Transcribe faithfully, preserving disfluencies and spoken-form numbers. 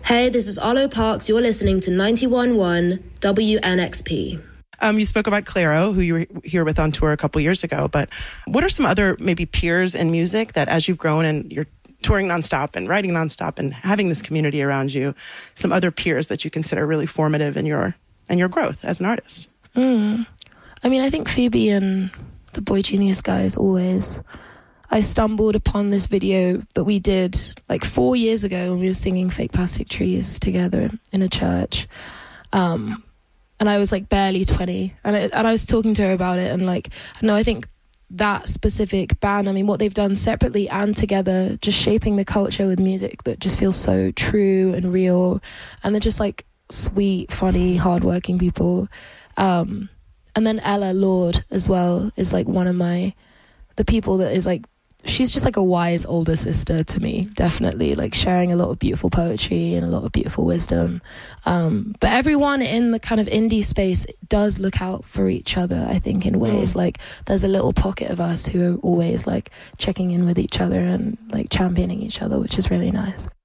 Hey, this is Arlo Parks. You're listening to ninety-one point one W N X P. Um, you spoke about Clairo, who you were here with on tour a couple years ago, but what are some other maybe peers in music that as you've grown and you're touring nonstop and writing nonstop and having this community around you, some other peers that you consider really formative in your in your growth as an artist? Mm. I mean, I think Phoebe and the Boy Genius guys always. I stumbled upon this video that we did like four years ago when we were singing Fake Plastic Trees together in a church. Um, and I was like barely twenty. And I, and I was talking to her about it. And like, no, I think that specific band, I mean, what they've done separately and together, just shaping the culture with music that just feels so true and real. And they're just like sweet, funny, hardworking people. Um, and then Ella Lord as well is like one of my, the people that is like, she's just like a wise older sister to me, definitely, like sharing a lot of beautiful poetry and a lot of beautiful wisdom. Um, but everyone in the kind of indie space does look out for each other, I think, in ways. Mm. Like there's a little pocket of us who are always like checking in with each other and like championing each other, which is really nice.